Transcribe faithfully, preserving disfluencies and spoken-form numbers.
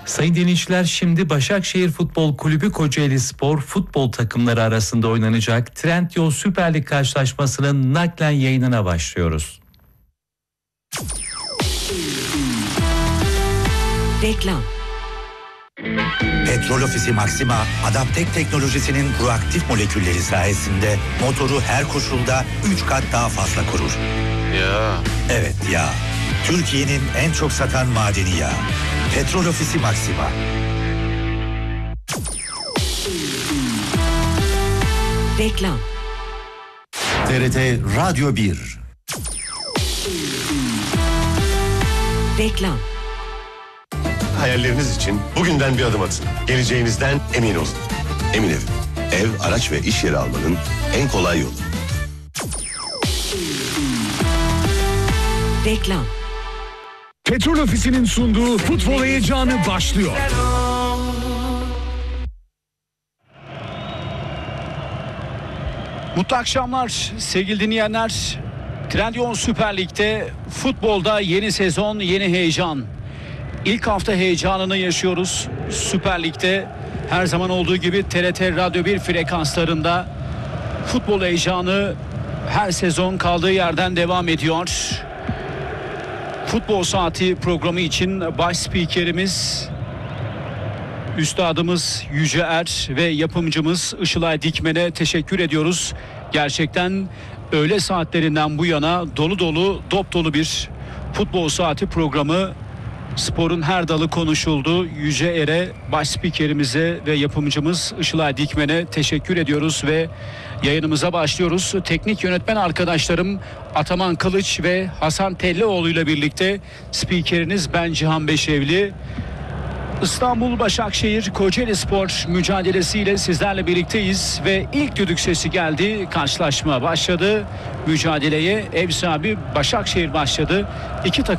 Sayın dinleyiciler, şimdi Başakşehir Futbol Kulübü Kocaelispor futbol takımları arasında oynanacak Trendyol Süper Lig karşılaşmasının naklen yayınına başlıyoruz. Reklam. Petrol Ofisi Maxima, Adaptek teknolojisinin proaktif molekülleri sayesinde motoru her koşulda üç kat daha fazla korur. Ya. Evet ya. Türkiye'nin en çok satan madeni yağı. Petrol Ofisi Maxima. Reklam. T R T Radyo bir. Reklam. Hayalleriniz için bugünden bir adım atın. Geleceğinizden emin olun. Emin Ev. Ev, araç ve iş yeri almanın en kolay yolu. Reklam. Petrol Ofisi'nin sunduğu futbol heyecanı başlıyor. Mutlu akşamlar sevgili dinleyenler. Trendyol Süper Lig'de futbolda yeni sezon, yeni heyecan. İlk hafta heyecanını yaşıyoruz. Süper Lig'de her zaman olduğu gibi T R T Radyo bir frekanslarında futbol heyecanı her sezon kaldığı yerden devam ediyor. Futbol Saati programı için baş spikerimiz Üstadımız Yüce Er ve yapımcımız Işılay Dikmen'e teşekkür ediyoruz. Gerçekten öğle saatlerinden bu yana dolu dolu, dop dolu bir Futbol Saati programı. Sporun her dalı konuşuldu. Yüce Er'e, baş spikerimize ve yapımcımız Işılay Dikmen'e teşekkür ediyoruz ve yayınımıza başlıyoruz. Teknik yönetmen arkadaşlarım Ataman Kılıç ve Hasan Tellioğlu ile birlikte spikeriniz ben Cihan Beşevli. İstanbul Başakşehir Kocaelispor mücadelesiyle sizlerle birlikteyiz ve ilk düdük sesi geldi. Karşılaşma başladı. Mücadeleye ev sahibi Başakşehir başladı. İki takım